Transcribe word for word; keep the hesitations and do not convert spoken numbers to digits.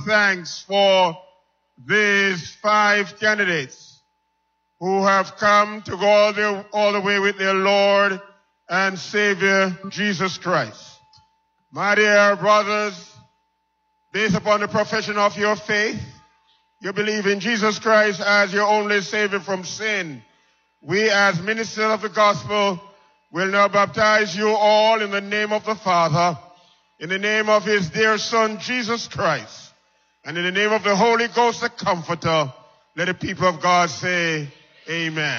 thanks for these five candidates who have come to go all the, all the way with their Lord and Savior, Jesus Christ. My dear brothers, based upon the profession of your faith, you believe in Jesus Christ as your only Savior from sin. We as ministers of the gospel will now baptize you all in the name of the Father, in the name of his dear Son, Jesus Christ, and in the name of the Holy Ghost, the Comforter. Let the people of God say, Amen.